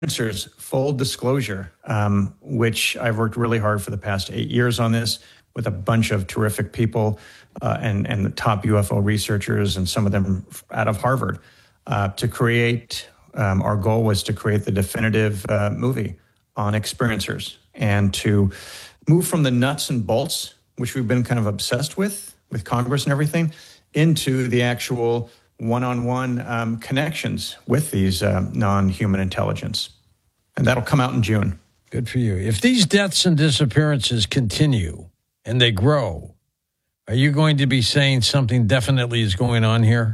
full disclosure, which I've worked really hard for the past 8 years on this with a bunch of terrific people and the top UFO researchers and some of them out of Harvard to create. Our goal was to create the definitive movie on experiencers and to move from the nuts and bolts, which we've been kind of obsessed with Congress and everything, into the actual one-on-one connections with these non-human intelligence. And that'll come out in June. Good for you. If these deaths and disappearances continue and they grow, are you going to be saying something definitely is going on here?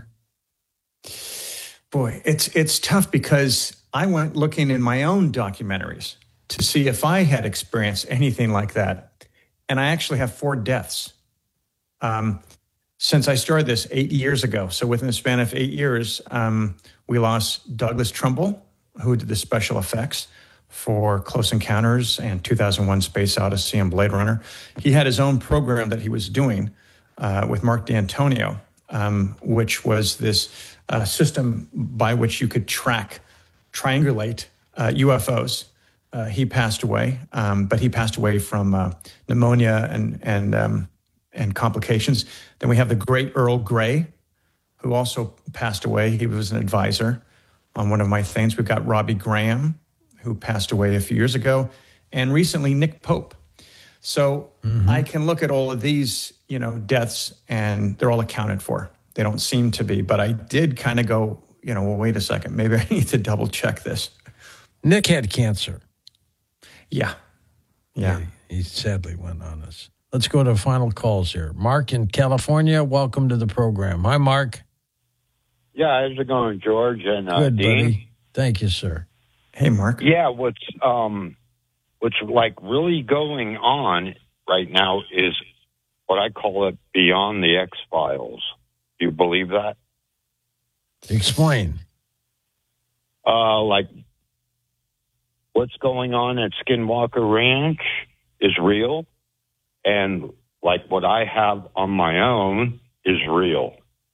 Boy, it's tough because I went looking in my own documentaries to see if I had experienced anything like that. And I actually have 4 deaths. Since I started this 8 years ago, so within the span of 8 years, we lost Douglas Trumbull, who did the special effects for Close Encounters and 2001 Space Odyssey and Blade Runner. He had his own program that he was doing with Mark D'Antonio, which was this system by which you could triangulate UFOs. He passed away, but he passed away from pneumonia and complications. Then we have the great Earl Gray, who also passed away. He was an advisor on one of my things. We've got Robbie Graham, who passed away a few years ago, and recently Nick Pope. So I can look at all of these, deaths, and they're all accounted for. They don't seem to be, but I did kind of go, well, wait a second, maybe I need to double check this. Nick had cancer. Yeah. He sadly went on us. Let's go to final calls here. Mark in California, welcome to the program. Hi, Mark. Yeah, how's it going, George and Good, Dean? buddy. Thank you, sir. Hey, Mark. Yeah, what's like really going on right now is what I call it beyond the X-Files. Do you believe that? Explain. Like what's going on at Skinwalker Ranch is real. And like what I have on my own is real.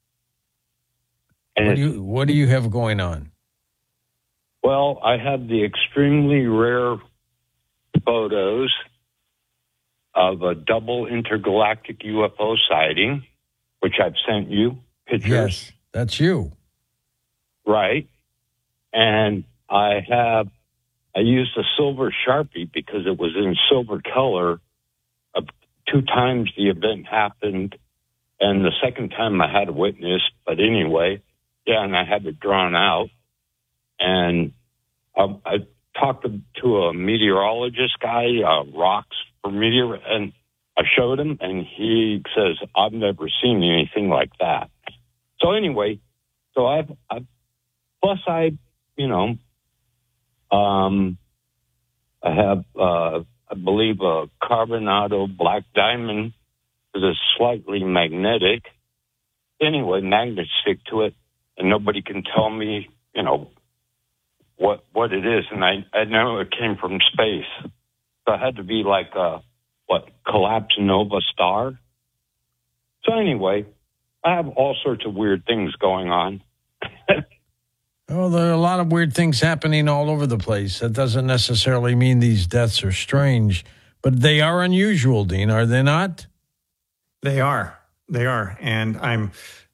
And what do you have going on? Well, I have the extremely rare photos of a double intergalactic UFO sighting, which I've sent you pictures. Yes, that's you. Right. And I used a silver Sharpie because it was in silver color. 2 times the event happened, and the second time I had a witness. But anyway, and I had it drawn out. And I talked to a meteorologist guy, rocks for meteor, and I showed him, and he says, I've never seen anything like that. So anyway, I have, I believe, a Carbonado Black Diamond that is slightly magnetic. Anyway, magnets stick to it, and nobody can tell me, what it is. And I know it came from space. So it had to be like a, collapsed nova star. So anyway, I have all sorts of weird things going on. Oh, there are a lot of weird things happening all over the place. That doesn't necessarily mean these deaths are strange, but they are unusual, Dean, are they not? They are. And I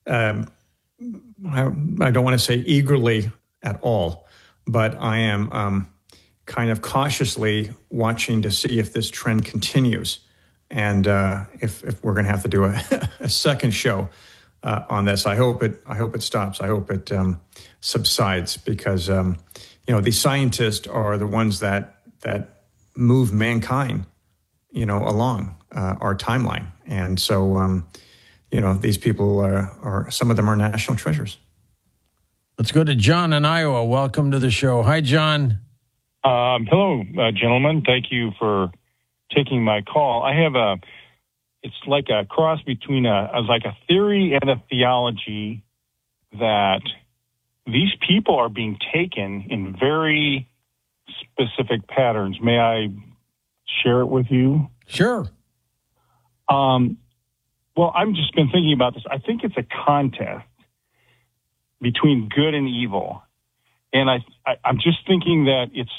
don't want to say eagerly at all, but I am kind of cautiously watching to see if this trend continues. And if we're going to have to do a second show on this, I hope it stops. I hope it subsides because these scientists are the ones that move mankind along our timeline, and so these people are some of them are national treasures. Let's go to John in Iowa. Welcome to the show. Hi, John. Hello, gentlemen. Thank you for taking my call. I have it's like a cross between a theory and a theology that these people are being taken in very specific patterns. May I share it with you? Sure. Well, I've just been thinking about this. I think it's a contest between good and evil. And I'm just thinking that it's